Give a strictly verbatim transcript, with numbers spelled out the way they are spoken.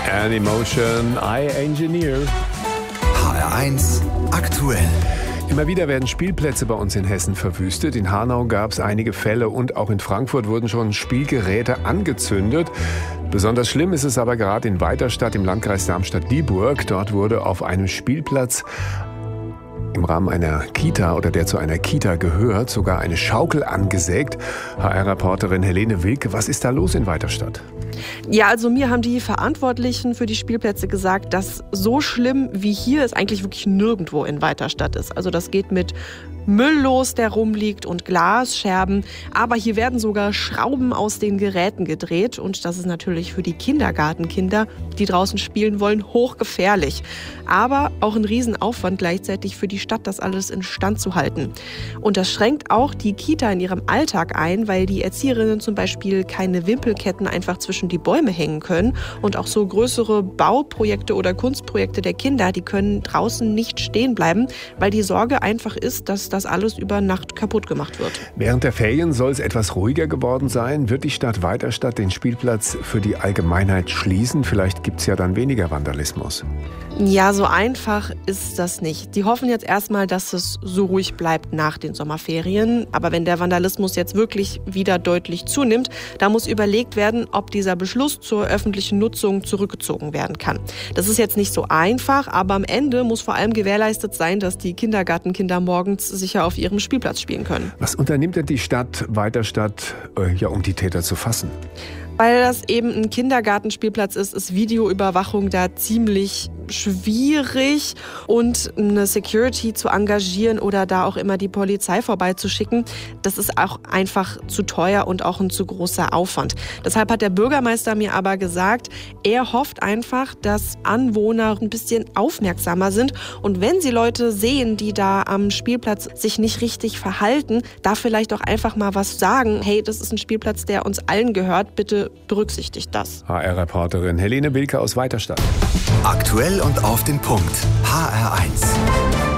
Anymotion, I Engineer. H R eins aktuell. Immer wieder werden Spielplätze bei uns in Hessen verwüstet. In Hanau gab es einige Fälle und auch in Frankfurt wurden schon Spielgeräte angezündet. Besonders schlimm ist es aber gerade in Weiterstadt im Landkreis Darmstadt-Dieburg. Dort wurde auf einem Spielplatz im Rahmen einer Kita oder der zu einer Kita gehört, sogar eine Schaukel angesägt. H R-Reporterin Helene Wilke, was ist da los in Weiterstadt? Ja, also mir haben die Verantwortlichen für die Spielplätze gesagt, dass so schlimm wie hier es eigentlich wirklich nirgendwo in Weiterstadt ist. Also das geht mit Müll los, der rumliegt, und Glasscherben. Aber hier werden sogar Schrauben aus den Geräten gedreht. Und das ist natürlich für die Kindergartenkinder, die draußen spielen wollen, hochgefährlich. Aber auch ein Riesenaufwand gleichzeitig für die Stadt, das alles instand zu halten. Und das schränkt auch die Kita in ihrem Alltag ein, weil die Erzieherinnen zum Beispiel keine Wimpelketten einfach zwischen die Bäume hängen können. Und auch so größere Bauprojekte oder Kunstprojekte der Kinder, die können draußen nicht stehen bleiben, weil die Sorge einfach ist, dass das alles über Nacht kaputt gemacht wird. Während der Ferien soll es etwas ruhiger geworden sein. Wird die Stadt Weiterstadt den Spielplatz für die Allgemeinheit schließen? Vielleicht gibt es ja dann weniger Vandalismus. Ja, so einfach ist das nicht. Die hoffen jetzt erstmal, dass es so ruhig bleibt nach den Sommerferien. Aber wenn der Vandalismus jetzt wirklich wieder deutlich zunimmt, da muss überlegt werden, ob dieser Beschluss zur öffentlichen Nutzung zurückgezogen werden kann. Das ist jetzt nicht so einfach, aber am Ende muss vor allem gewährleistet sein, dass die Kindergartenkinder morgens sicher auf ihrem Spielplatz spielen können. Was unternimmt denn die Stadt Weiterstadt, äh, ja, um die Täter zu fassen? Weil das eben ein Kindergartenspielplatz ist, ist Videoüberwachung da ziemlich schwierig, und eine Security zu engagieren oder da auch immer die Polizei vorbeizuschicken, das ist auch einfach zu teuer und auch ein zu großer Aufwand. Deshalb hat der Bürgermeister mir aber gesagt, er hofft einfach, dass Anwohner ein bisschen aufmerksamer sind, und wenn sie Leute sehen, die da am Spielplatz sich nicht richtig verhalten, da vielleicht auch einfach mal was sagen. Hey, das ist ein Spielplatz, der uns allen gehört, bitte berücksichtigt das. H R-Reporterin Helene Wilke aus Weiterstadt. Aktuell und auf den Punkt. H R eins.